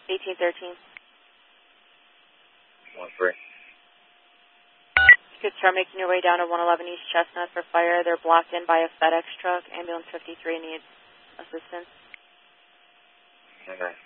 1813. 1-3. You could start making your way down to 111 East Chestnut for fire. They're blocked in by a FedEx truck. Ambulance 53 needs assistance. Okay.